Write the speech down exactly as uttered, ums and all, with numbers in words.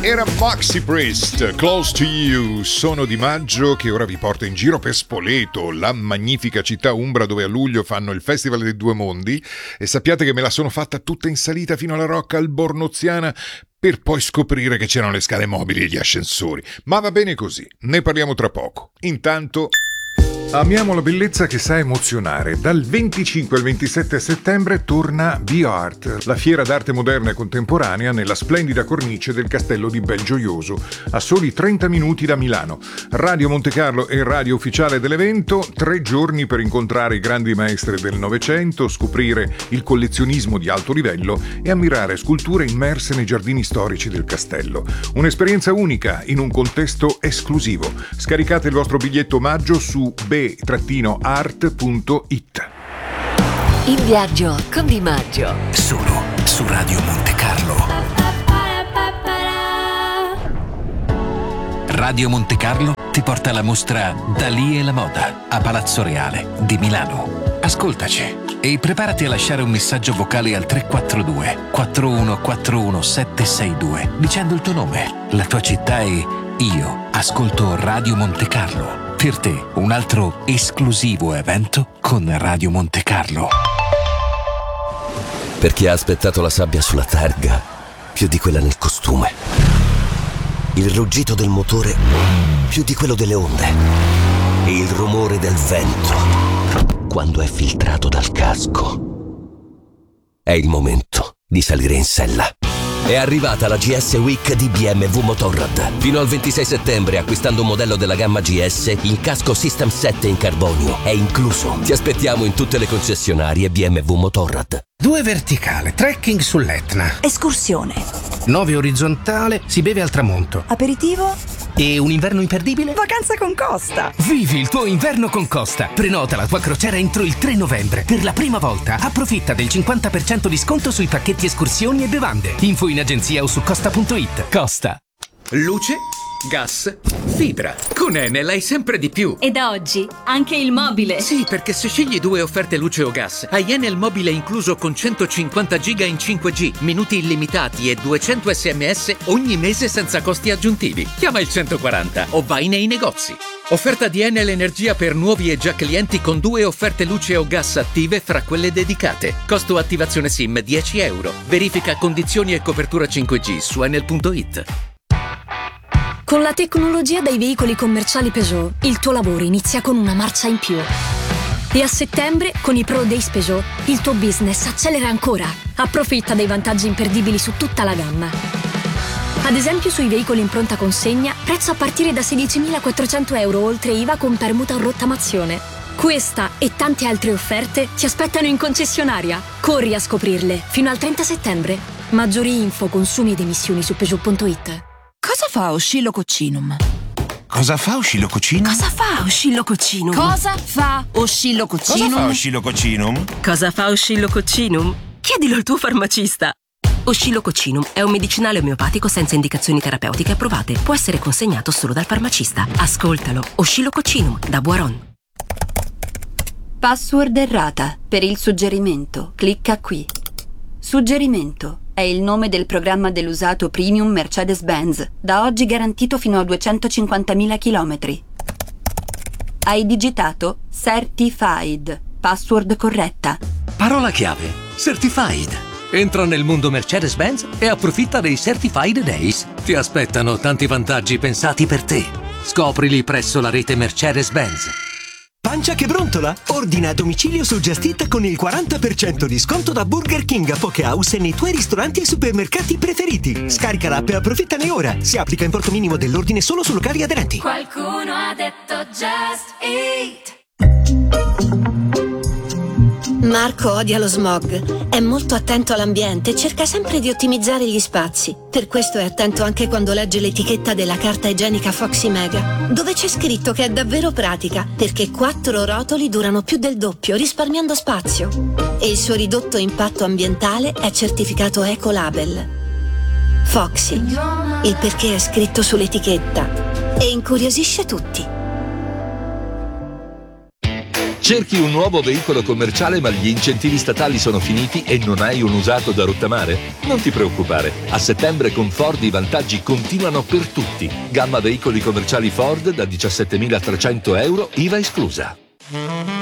Era Maxi Priest, Close to You. Sono Di Maggio che ora vi porta in giro per Spoleto, la magnifica città umbra dove a luglio fanno il Festival dei Due Mondi, e sappiate che me la sono fatta tutta in salita fino alla Rocca Albornoziana per poi scoprire che c'erano le scale mobili e gli ascensori. Ma va bene così, ne parliamo tra poco. Intanto... amiamo la bellezza che sa emozionare. Dal venticinque al ventisette settembre torna B-Art, la fiera d'arte moderna e contemporanea nella splendida cornice del Castello di Belgioioso, a soli trenta minuti da Milano. Radio Montecarlo è radio ufficiale dell'evento, tre giorni per incontrare i grandi maestri del Novecento, scoprire il collezionismo di alto livello e ammirare sculture immerse nei giardini storici del castello. Un'esperienza unica in un contesto esclusivo. Scaricate il vostro biglietto omaggio su b art punto it. In viaggio con Di Maggio, solo su Radio Montecarlo. Radio Montecarlo ti porta alla mostra Dalì e la moda a Palazzo Reale di Milano. Ascoltaci e preparati a lasciare un messaggio vocale al tre quattro due quattro uno quattro uno sette sei due dicendo il tuo nome, la tua città e io ascolto Radio Montecarlo. Per te un altro esclusivo evento con Radio Montecarlo. Per chi ha aspettato la sabbia sulla targa più di quella nel costume, il ruggito del motore più di quello delle onde e il rumore del vento quando è filtrato dal casco, è il momento di salire in sella. È arrivata la G S Week di B M W Motorrad. Fino al ventisei settembre, acquistando un modello della gamma G S, il casco System sette in carbonio è incluso. Ti aspettiamo in tutte le concessionarie B M W Motorrad. Due verticale, trekking sull'Etna. Escursione. Nove orizzontale, si beve al tramonto. Aperitivo. E un inverno imperdibile? Vacanza con Costa. Vivi il tuo inverno con Costa. Prenota la tua crociera entro il tre novembre. Per la prima volta approfitta del cinquanta per cento di sconto sui pacchetti escursioni e bevande. Info in agenzia o su costa punto it. Costa. Luce, gas, fibra. Con Enel hai sempre di più. E da oggi anche il mobile. Sì, perché se scegli due offerte luce o gas, hai Enel mobile incluso con centocinquanta giga in cinque G, minuti illimitati e duecento sms ogni mese senza costi aggiuntivi. Chiama il centoquaranta o vai nei negozi. Offerta di Enel Energia per nuovi e già clienti con due offerte luce o gas attive fra quelle dedicate. Costo attivazione SIM dieci euro. Verifica condizioni e copertura cinque G su enel punto it. Con la tecnologia dei veicoli commerciali Peugeot, il tuo lavoro inizia con una marcia in più. E a settembre, con i Pro Days Peugeot, il tuo business accelera ancora. Approfitta dei vantaggi imperdibili su tutta la gamma. Ad esempio sui veicoli in pronta consegna, prezzo a partire da sedicimilaquattrocento euro oltre I V A con permuta o rottamazione. Questa e tante altre offerte ti aspettano in concessionaria. Corri a scoprirle fino al trenta settembre. Maggiori info, consumi ed emissioni su Peugeot punto it. Cosa fa Oscillococcinum? Cosa fa Oscillococcinum? Cosa fa Oscillococcinum? Cosa fa Oscillococcinum? Cosa fa Oscillococcinum? Cosa fa Oscillococcinum? Chiedilo al tuo farmacista. Oscillococcinum è un medicinale omeopatico senza indicazioni terapeutiche approvate. Può essere consegnato solo dal farmacista. Ascoltalo. Oscillococcinum da Boiron. Password errata. Per il suggerimento, clicca qui. Suggerimento. È il nome del programma dell'usato premium Mercedes-Benz, da oggi garantito fino a duecentocinquantamila chilometri. Hai digitato Certified, password corretta. Parola chiave, Certified. Entra nel mondo Mercedes-Benz e approfitta dei Certified Days. Ti aspettano tanti vantaggi pensati per te. Scoprili presso la rete Mercedes-Benz. Pancia che brontola? Ordina a domicilio su Just Eat con il quaranta per cento di sconto da Burger King a Poke House e nei tuoi ristoranti e supermercati preferiti. Scarica l'app e approfittane ora. Si applica importo minimo dell'ordine solo su locali aderenti. Qualcuno ha detto Just Eat. Marco odia lo smog, è molto attento all'ambiente e cerca sempre di ottimizzare gli spazi. Per questo è attento anche quando legge l'etichetta della carta igienica Foxy Mega, dove c'è scritto che è davvero pratica, perché quattro rotoli durano più del doppio, risparmiando spazio. E il suo ridotto impatto ambientale è certificato Ecolabel. Foxy, il perché è scritto sull'etichetta e incuriosisce tutti. Cerchi un nuovo veicolo commerciale ma gli incentivi statali sono finiti e non hai un usato da rottamare? Non ti preoccupare, a settembre con Ford i vantaggi continuano per tutti. Gamma veicoli commerciali Ford da diciassettemilatrecento euro, I V A esclusa.